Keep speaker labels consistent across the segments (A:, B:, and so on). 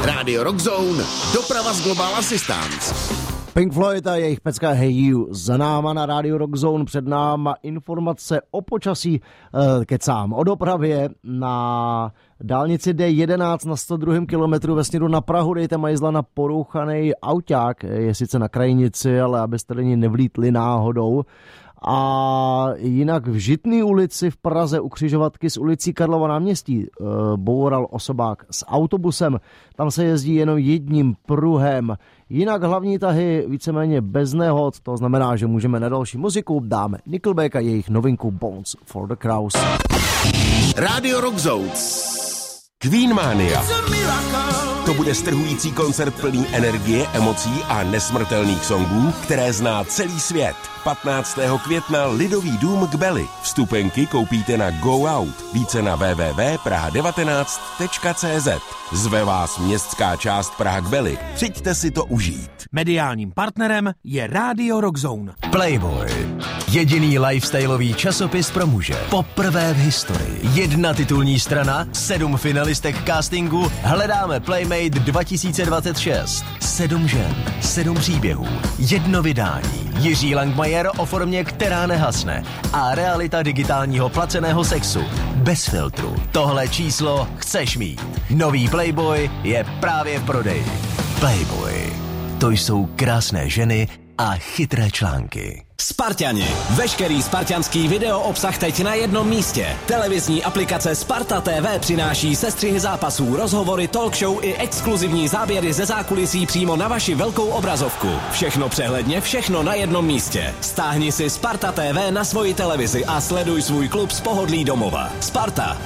A: Radio Rock Zone, doprava z Global Assistance.
B: Pink Floyd a jejich pecka Hey You za náma na Radio Rock Zone, před náma informace o počasí, kecám o dopravě na dálnici D11 na 102. kilometru ve směru na Prahu. Dejte majzla na porouchaný auták, je sice na krajnici, ale abyste do ní nevlítli náhodou. A jinak v Žitné ulici v Praze u křižovatky s ulicí Karlova náměstí boural osobák s autobusem. Tam se jezdí jenom jedním pruhem. Jinak hlavní tahy víceméně bez nehod, to znamená, že můžeme na další muziku dáme Nickelback a jejich novinku Bones for the Crows.
A: Radio Rock Zone.
C: Queenmania. To bude strhující koncert plný energie, emocí a nesmrtelných songů, které zná celý svět. 15. května Lidový dům k Beli. Vstupenky koupíte na Go Out. Více na www.praha19.cz. Zve vás městská část Praha k Beli. Přijďte si to užít.
D: Mediálním partnerem je Radio Rock Zone.
E: Playboy. Jediný lifestyleový časopis pro muže. Poprvé v historii. 1 titulní strana, 7 finalistek castingu. Hledáme Playmate 2026. 7 žen, 7 příběhů, 1 vydání. Jiří Langmajer o formě, která nehasne. A realita digitálního placeného sexu. Bez filtru. Tohle číslo chceš mít. Nový Playboy je právě v prodeji. Playboy. To jsou krásné ženy a chytré články.
F: Sparťani. Veškerý sparťanský video obsah teď na jednom místě. Televizní aplikace Sparta TV přináší sestřihy zápasů, rozhovory, talk show i exkluzivní záběry ze zákulisí přímo na vaši velkou obrazovku. Všechno přehledně, všechno na jednom místě. Stáhni si Sparta TV na svoji televizi a sleduj svůj klub z pohodlí domova. Sparta.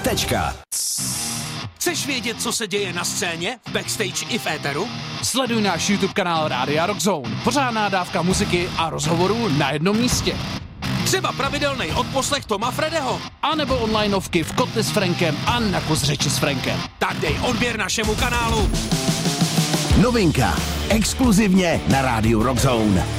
D: Chceš vědět, co se děje na scéně, v backstage i v éteru? Sleduj náš YouTube kanál Rádia Rock Zone. Pořádná dávka muziky a rozhovorů na jednom místě. Třeba pravidelný odposlech Toma Fredeho. A nebo onlineovky v Kotli s Frankem a na Kus řeči s Frankem. Tak dej odběr našemu kanálu.
A: Novinka. Exkluzivně na Radio Rock Zone.